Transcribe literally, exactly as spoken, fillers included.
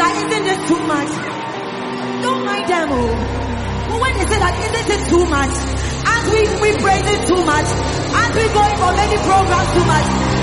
that isn't this too much? Don't mind them, oh. But when they say that isn't it too much? Aren't we, we praise it too much? Aren't we going for many programs too much?